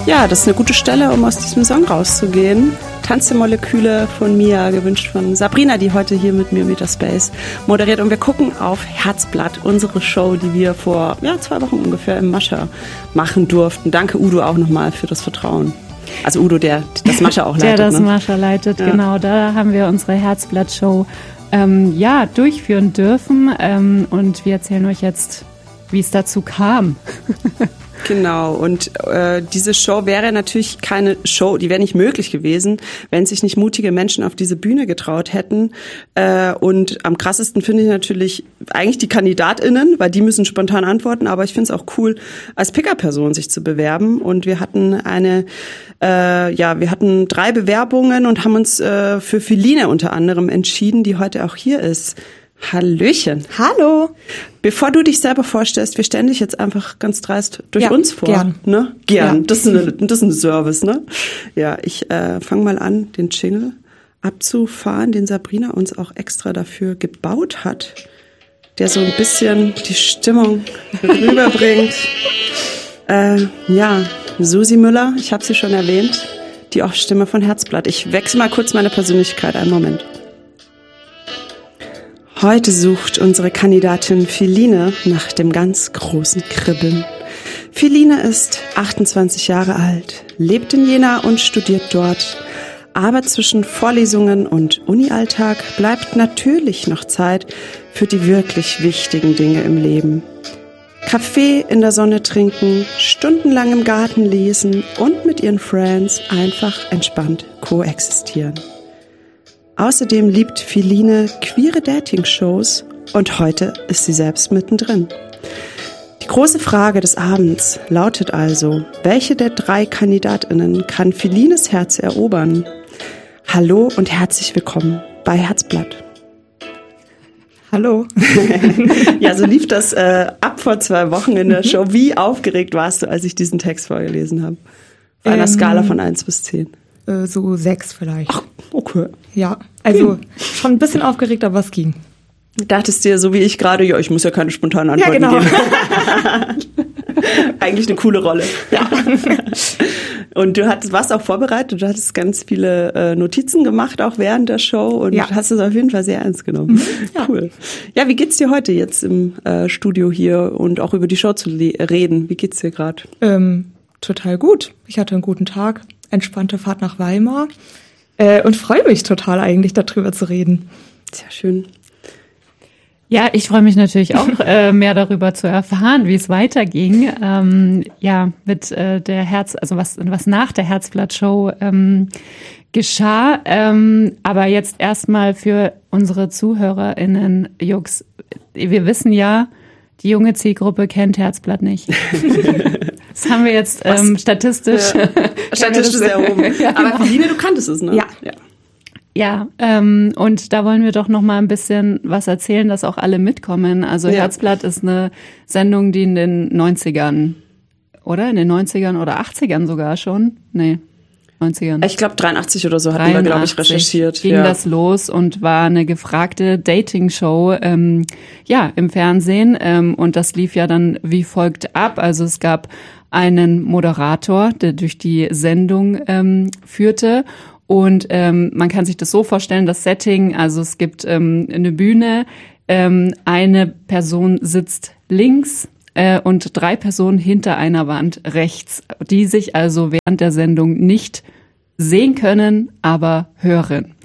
Ja, das ist eine gute Stelle, um aus diesem Song rauszugehen. Tanz der Moleküle von Mia, gewünscht von Sabrina, die heute hier mit mir im Metaspace moderiert. Und wir gucken auf Herzblatt, unsere Show, die wir vor 2 Wochen ungefähr im Mascha machen durften. Danke Udo auch nochmal für das Vertrauen. Also Udo, der das Mascha auch leitet. Der das Mascha leitet, ja. Genau. Da haben wir unsere Herzblatt-Show durchführen dürfen. Und wir erzählen euch jetzt, wie es dazu kam. Genau, und diese Show wäre natürlich keine Show, die wäre nicht möglich gewesen, wenn sich nicht mutige Menschen auf diese Bühne getraut hätten. Und am krassesten finde ich natürlich eigentlich die KandidatInnen, weil die müssen spontan antworten, aber ich finde es auch cool, als Picker-Person sich zu bewerben. Und wir hatten wir hatten 3 Bewerbungen und haben uns für Feline unter anderem entschieden, die heute auch hier ist. Hallöchen. Hallo. Bevor du dich selber vorstellst, wir stellen dich jetzt einfach ganz dreist durch uns vor. Gern. Ne? Gern. Ja. Das ist ein Service, ne? Ja, ich fange mal an, den Jingle abzufahren, den Sabrina uns auch extra dafür gebaut hat, der so ein bisschen die Stimmung rüberbringt. Susi Müller, ich habe sie schon erwähnt, die auch Stimme von Herzblatt. Ich wechsle mal kurz meine Persönlichkeit, einen Moment. Heute sucht unsere Kandidatin Feline nach dem ganz großen Kribbeln. Feline ist 28 Jahre alt, lebt in Jena und studiert dort. Aber zwischen Vorlesungen und Uni-Alltag bleibt natürlich noch Zeit für die wirklich wichtigen Dinge im Leben. Kaffee in der Sonne trinken, stundenlang im Garten lesen und mit ihren Friends einfach entspannt koexistieren. Außerdem liebt Feline queere Dating-Shows und heute ist sie selbst mittendrin. Die große Frage des Abends lautet also, welche der 3 KandidatInnen kann Felines Herz erobern? Hallo und herzlich willkommen bei Herzblatt. Hallo. Ja, so lief das ab vor 2 Wochen in der Show. Wie aufgeregt warst du, als ich diesen Text vorgelesen habe? Auf einer Skala von 1 bis 10. So 6 vielleicht. Ach, okay. Ja, also schon ein bisschen aufgeregt, aber es ging. Dachtest dir, so wie ich gerade, ich muss ja keine spontanen Antworten geben. Eigentlich eine coole Rolle. Ja. Und du warst auch vorbereitet, du hattest ganz viele Notizen gemacht, auch während der Show und hast es auf jeden Fall sehr ernst genommen. Ja. Cool. Ja, wie geht's dir heute jetzt im Studio hier und auch über die Show zu reden? Wie geht's dir gerade? Total gut. Ich hatte einen guten Tag, entspannte Fahrt nach Weimar und freue mich total eigentlich, darüber zu reden. Sehr schön. Ja, ich freue mich natürlich auch, mehr darüber zu erfahren, wie es weiterging. Mit der was nach der Herzblatt-Show geschah. Aber jetzt erstmal für unsere ZuhörerInnen, Jux, wir wissen ja, die junge Zielgruppe kennt Herzblatt nicht. Das haben wir jetzt statistisch sehr hoch. Ja, aber Feline, du kanntest es, ne? Ja. Ja, und da wollen wir doch noch mal ein bisschen was erzählen, dass auch alle mitkommen. Also Herzblatt ist eine Sendung, die in den 90ern, oder? In den 90ern oder 80ern sogar schon? Nee, 90ern. Ich glaube 83 oder so hatten wir, glaube ich, recherchiert. Ging das los und war eine gefragte Dating-Show, im Fernsehen. Und das lief ja dann wie folgt ab. Also es gab einen Moderator, der durch die Sendung führte. Und man kann sich das so vorstellen, das Setting, also es gibt eine Bühne, eine Person sitzt links und 3 Personen hinter einer Wand rechts, die sich also während der Sendung nicht sehen können, aber hören.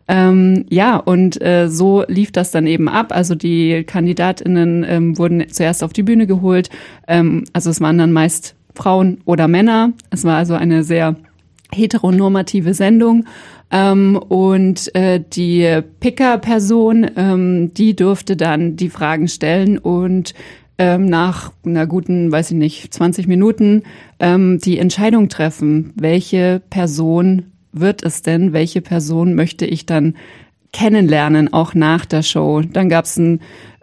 So lief das dann eben ab. Also die KandidatInnen wurden zuerst auf die Bühne geholt. Also es waren dann meist Frauen oder Männer. Es war also eine sehr heteronormative Sendung und die Picker-Person, die durfte dann die Fragen stellen und nach einer guten, 20 Minuten die Entscheidung treffen, welche Person wird es denn, welche Person möchte ich dann kennenlernen, auch nach der Show. Dann gab's ein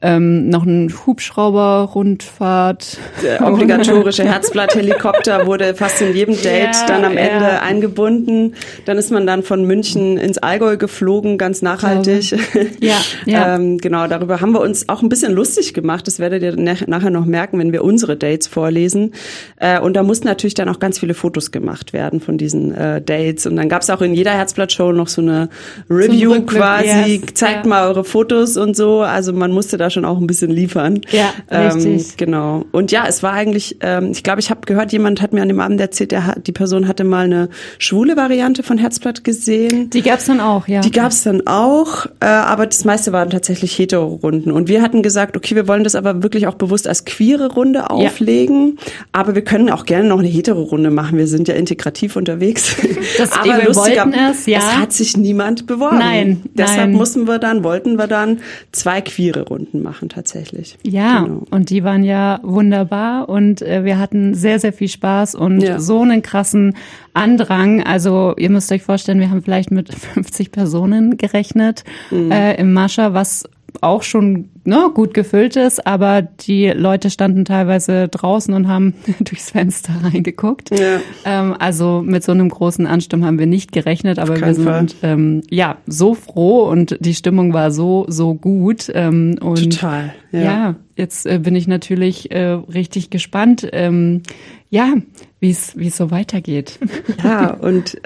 noch ein Hubschrauber-Rundfahrt. Der obligatorische Herzblatt-Helikopter wurde fast in jedem Date dann am Ende eingebunden. Dann ist man dann von München ins Allgäu geflogen, ganz nachhaltig. Ja. Genau, darüber haben wir uns auch ein bisschen lustig gemacht. Das werdet ihr nachher noch merken, wenn wir unsere Dates vorlesen. Und da mussten natürlich dann auch ganz viele Fotos gemacht werden von diesen Dates. Und dann gab es auch in jeder Herzblatt-Show noch so eine Review quasi. Zeigt mal eure Fotos und so. Also man musste da schon auch ein bisschen liefern. Ja, richtig. Genau. Und ja, es war eigentlich, ich glaube, ich habe gehört, jemand hat mir an dem Abend erzählt, die Person hatte mal eine schwule Variante von Herzblatt gesehen. Die gab's dann auch, ja. Die gab's dann auch, aber das meiste waren tatsächlich Hetero-Runden. Und wir hatten gesagt, okay, wir wollen das aber wirklich auch bewusst als queere Runde auflegen. Ja. Aber wir können auch gerne noch eine Hetero-Runde machen. Wir sind ja integrativ unterwegs. Aber lustiger, es hat sich niemand beworben. Nein. Deshalb wollten wir dann 2 queere Runden machen tatsächlich. Ja, genau. Und die waren ja wunderbar und wir hatten sehr, sehr viel Spaß und so einen krassen Andrang. Also ihr müsst euch vorstellen, wir haben vielleicht mit 50 Personen gerechnet im Mascha, was auch schon gut gefüllt ist, aber die Leute standen teilweise draußen und haben durchs Fenster reingeguckt. Ja. Also mit so einem großen Ansturm haben wir nicht gerechnet, aber wir sind so froh und die Stimmung war so gut. Und total. Ja, jetzt bin ich natürlich richtig gespannt, wie es so weitergeht. Ja, und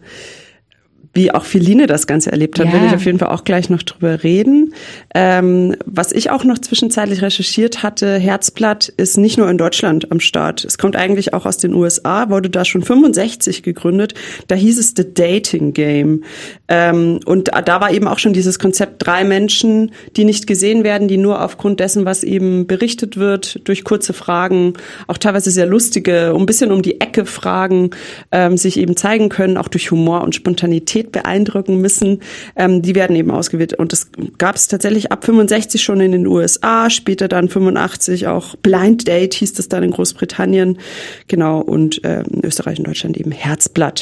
wie auch Feline das Ganze erlebt hat, will ich auf jeden Fall auch gleich noch drüber reden. Was ich auch noch zwischenzeitlich recherchiert hatte, Herzblatt ist nicht nur in Deutschland am Start. Es kommt eigentlich auch aus den USA, wurde da schon 65 gegründet. Da hieß es The Dating Game. Und da war eben auch schon dieses Konzept 3 Menschen, die nicht gesehen werden, die nur aufgrund dessen, was eben berichtet wird, durch kurze Fragen, auch teilweise sehr lustige, ein bisschen um die Ecke Fragen, sich eben zeigen können, auch durch Humor und Spontanität beeindrucken müssen. Die werden eben ausgewählt. Und das gab es tatsächlich ab 65 schon in den USA, später dann 85 auch Blind Date hieß es dann in Großbritannien. Genau, und in Österreich und Deutschland eben Herzblatt.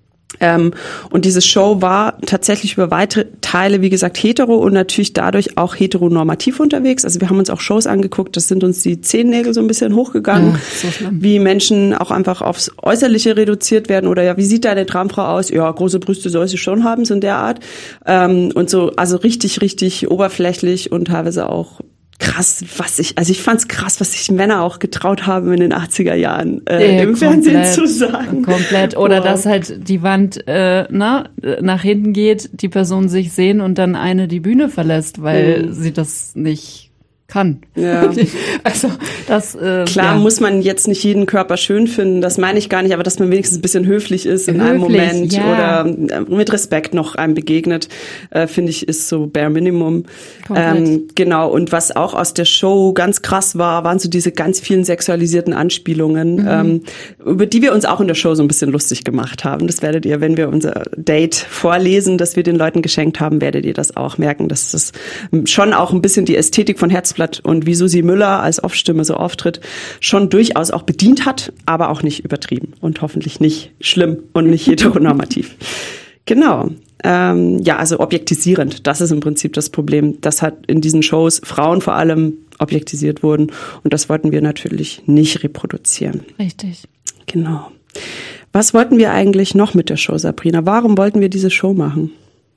Und diese Show war tatsächlich über weitere Teile, wie gesagt, hetero und natürlich dadurch auch heteronormativ unterwegs. Also wir haben uns auch Shows angeguckt, das sind uns die Zehennägel so ein bisschen hochgegangen, wie Menschen auch einfach aufs Äußerliche reduziert werden oder wie sieht deine Traumfrau aus? Ja, große Brüste soll sie schon haben, so in der Art. Und so, also richtig, richtig oberflächlich und teilweise auch krass, ich fand's krass, was sich Männer auch getraut haben in den 80er Jahren im Fernsehen zu sagen. Komplett. Oder dass halt die Wand nach hinten geht, die Person sich sehen und dann eine die Bühne verlässt, weil sie das nicht kann. Ja. Also das klar muss man jetzt nicht jeden Körper schön finden, das meine ich gar nicht, aber dass man wenigstens ein bisschen höflich ist in einem Moment oder mit Respekt noch einem begegnet, finde ich, ist so bare minimum. Genau, und was auch aus der Show ganz krass war, waren so diese ganz vielen sexualisierten Anspielungen, über die wir uns auch in der Show so ein bisschen lustig gemacht haben. Das werdet ihr, wenn wir unser Date vorlesen, das wir den Leuten geschenkt haben, werdet ihr das auch merken, dass das schon auch ein bisschen die Ästhetik von Herzblatt und wie Susi Müller als Off-Stimme so auftritt, schon durchaus auch bedient hat, aber auch nicht übertrieben und hoffentlich nicht schlimm und nicht heteronormativ. Genau. Also objektisierend, das ist im Prinzip das Problem, dass halt in diesen Shows Frauen vor allem objektisiert wurden und das wollten wir natürlich nicht reproduzieren. Richtig. Genau. Was wollten wir eigentlich noch mit der Show, Sabrina? Warum wollten wir diese Show machen?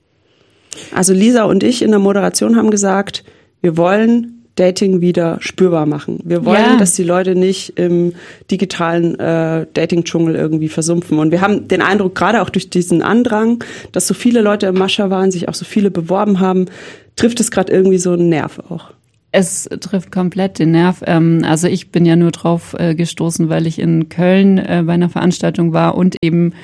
Also Lisa und ich in der Moderation haben gesagt, wir wollen Dating wieder spürbar machen. Wir wollen, dass die Leute nicht im digitalen Dating-Dschungel irgendwie versumpfen. Und wir haben den Eindruck, gerade auch durch diesen Andrang, dass so viele Leute im Mascha waren, sich auch so viele beworben haben, trifft es gerade irgendwie so einen Nerv auch. Es trifft komplett den Nerv. Also ich bin ja nur drauf gestoßen, weil ich in Köln bei einer Veranstaltung war und eben,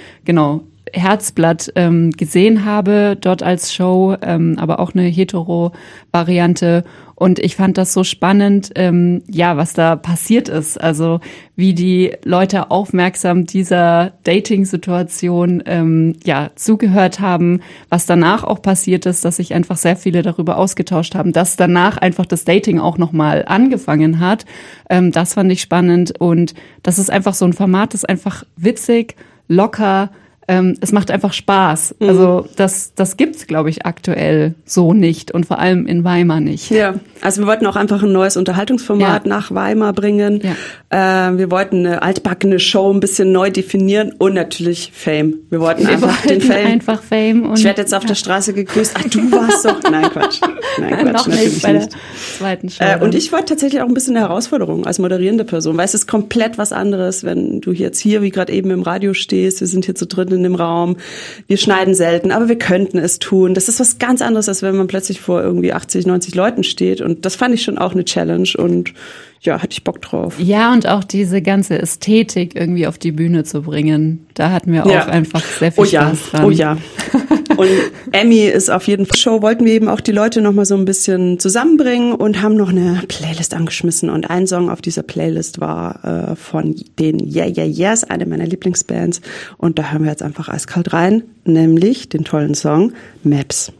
Herzblatt gesehen habe, dort als Show, aber auch eine Hetero-Variante. Und ich fand das so spannend, was da passiert ist. Also wie die Leute aufmerksam dieser Dating-Situation zugehört haben, was danach auch passiert ist, dass sich einfach sehr viele darüber ausgetauscht haben, dass danach einfach das Dating auch nochmal angefangen hat. Das fand ich spannend und das ist einfach so ein Format, das ist einfach witzig, locker, es macht einfach Spaß. Also das gibt's, glaube ich, aktuell so nicht und vor allem in Weimar nicht. Ja, also wir wollten auch einfach ein neues Unterhaltungsformat nach Weimar bringen. Ja. Wir wollten eine altbackene Show ein bisschen neu definieren und natürlich Fame. Wir wollten einfach Fame. Und ich werde jetzt auf der Straße gegrüßt. Ach, du warst doch... Nein, Quatsch. Noch nicht bei der zweiten Show. Und ich wollte tatsächlich auch ein bisschen eine Herausforderung als moderierende Person, weil es ist komplett was anderes, wenn du jetzt hier, wie gerade eben im Radio stehst, wir sind hier so drin in dem Raum, wir schneiden selten, aber wir könnten es tun. Das ist was ganz anderes, als wenn man plötzlich vor irgendwie 80, 90 Leuten steht und das fand ich schon auch eine Challenge und ja, hatte ich Bock drauf. Ja, und auch diese ganze Ästhetik irgendwie auf die Bühne zu bringen, da hatten wir auch einfach sehr viel Spaß dran. Oh ja. Und Emmy ist auf jeden Fall Show, wollten wir eben auch die Leute noch mal so ein bisschen zusammenbringen und haben noch eine Playlist angeschmissen und ein Song auf dieser Playlist war von den Yeah Yeah Yeahs, eine meiner Lieblingsbands und da hören wir jetzt einfach eiskalt rein, nämlich den tollen Song Maps.